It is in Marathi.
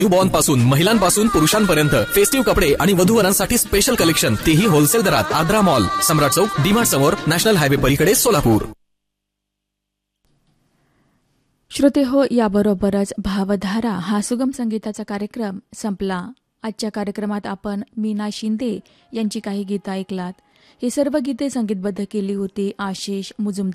न्यूबॉर्न पासून महिलांपासून पुरुषांपर्यंत फेस्टिव्ह कपडे आणि वधूवरांसाठी स्पेशल कलेक्शन, तेही होलसेल दरात. आद्रा मॉल, सम्राट चौक, डीमार्ट समोर, नॅशनल हायवे पलीकडे, सोलापूर. श्रोते हो, याबरोबरच भावधारा हा सुगम संगीताचा कार्यक्रम संपला. आजच्या कार्यक्रमात आपण मीना शिंदे यांची काही गीतं ऐकलात. ही सर्व गीते संगीतबद्ध केली होती आशिष मुजुमदार